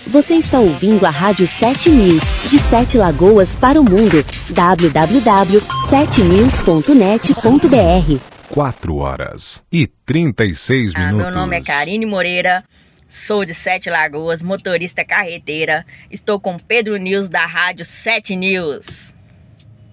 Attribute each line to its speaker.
Speaker 1: Você está ouvindo a Rádio 7 News, de 7 Lagoas para o mundo. www.7news.net.br
Speaker 2: 4h36.
Speaker 3: Meu nome é Karine Moreira, sou de 7 Lagoas, motorista carreteira. Estou com Pedro News da Rádio 7 News.